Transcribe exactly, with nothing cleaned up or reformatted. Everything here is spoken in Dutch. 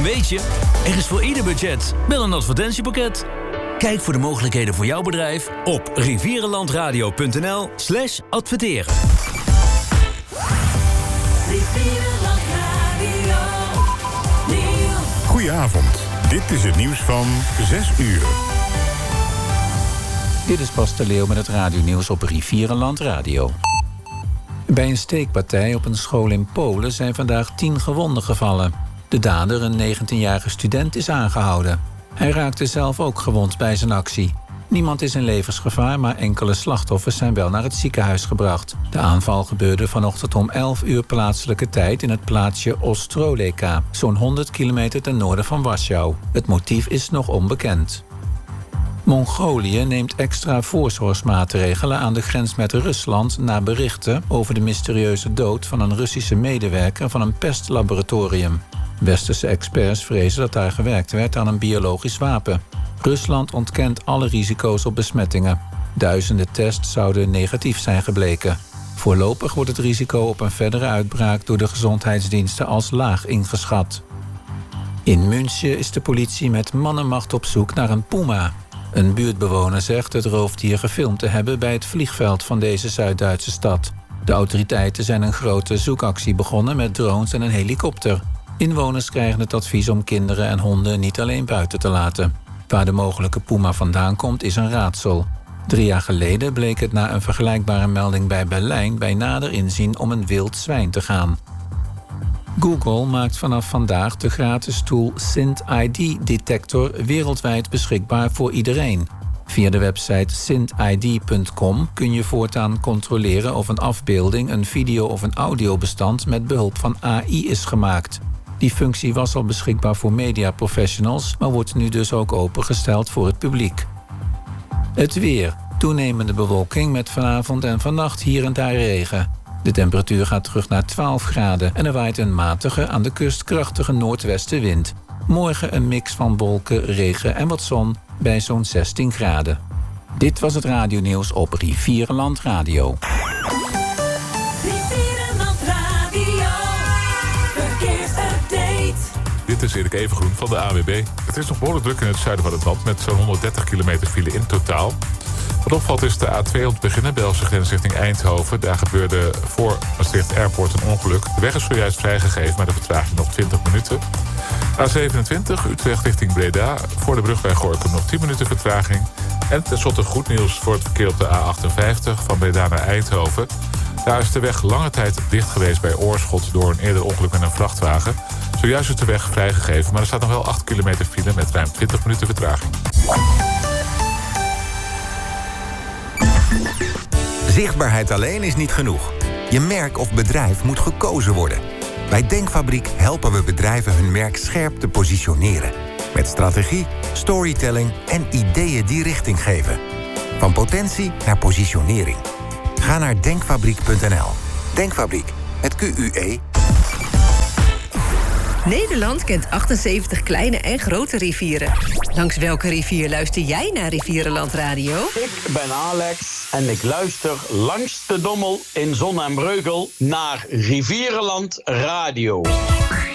En weet je, er is voor ieder budget wel een advertentiepakket. Kijk voor de mogelijkheden voor jouw bedrijf op rivierenlandradio.nl slash adverteren. Goedenavond, dit is het nieuws van zes uur. Dit is Bas de Leeuw met het radionieuws op Rivierenland Radio. Bij een steekpartij op een school in Polen zijn vandaag tien gewonden gevallen. De dader, een negentienjarige student, is aangehouden. Hij raakte zelf ook gewond bij zijn actie. Niemand is in levensgevaar, maar enkele slachtoffers zijn wel naar het ziekenhuis gebracht. De aanval gebeurde vanochtend om elf uur plaatselijke tijd in het plaatsje Ostroleka, zo'n honderd kilometer ten noorden van Warschau. Het motief is nog onbekend. Mongolië neemt extra voorzorgsmaatregelen aan de grens met Rusland na berichten over de mysterieuze dood van een Russische medewerker van een pestlaboratorium. Westerse experts vrezen dat daar gewerkt werd aan een biologisch wapen. Rusland ontkent alle risico's op besmettingen. Duizenden tests zouden negatief zijn gebleken. Voorlopig wordt het risico op een verdere uitbraak door de gezondheidsdiensten als laag ingeschat. In München is de politie met mannenmacht op zoek naar een puma. Een buurtbewoner zegt het roofdier gefilmd te hebben bij het vliegveld van deze Zuid-Duitse stad. De autoriteiten zijn een grote zoekactie begonnen met drones en een helikopter. Inwoners krijgen het advies om kinderen en honden niet alleen buiten te laten. Waar de mogelijke puma vandaan komt is een raadsel. Drie jaar geleden bleek het na een vergelijkbare melding bij Berlijn bij nader inzien om een wild zwijn te gaan. Google maakt vanaf vandaag de gratis tool Sint I D-detector wereldwijd beschikbaar voor iedereen. Via de website sint I D punt com kun je voortaan controleren of een afbeelding, een video of een audiobestand met behulp van A I is gemaakt. Die functie was al beschikbaar voor mediaprofessionals, maar wordt nu dus ook opengesteld voor het publiek. Het weer. Toenemende bewolking met vanavond en vannacht hier en daar regen. De temperatuur gaat terug naar twaalf graden en er waait een matige, aan de kust krachtige noordwestenwind. Morgen een mix van wolken, regen en wat zon bij zo'n zestien graden. Dit was het radionieuws op Rivierenland Radio. Rivierenland Radio, verkeersupdate. Dit is Erik Evengroen van de A W B. Het is nog behoorlijk druk in het zuiden van het land met zo'n honderddertig kilometer file in totaal. Wat opvalt is de A twee om te beginnen, Belgische grens richting Eindhoven. Daar gebeurde voor Maastricht Airport een ongeluk. De weg is zojuist vrijgegeven, maar de vertraging nog twintig minuten. A zevenentwintig, Utrecht richting Breda. Voor de brug bij Gorinchem nog tien minuten vertraging. En tenslotte goed nieuws voor het verkeer op de A achtenvijftig van Breda naar Eindhoven. Daar is de weg lange tijd dicht geweest bij Oorschot door een eerder ongeluk met een vrachtwagen. Zojuist is de weg vrijgegeven, maar er staat nog wel acht kilometer file met ruim twintig minuten vertraging. Zichtbaarheid alleen is niet genoeg. Je merk of bedrijf moet gekozen worden. Bij Denkfabriek helpen we bedrijven hun merk scherp te positioneren. Met strategie, storytelling en ideeën die richting geven. Van potentie naar positionering. Ga naar denkfabriek punt n l. Denkfabriek, met Q U E. Nederland kent achtenzeventig kleine en grote rivieren. Langs welke rivier luister jij naar Rivierenland Radio? Ik ben Alex en ik luister langs de Dommel in Zon en Breugel naar Rivierenland Radio.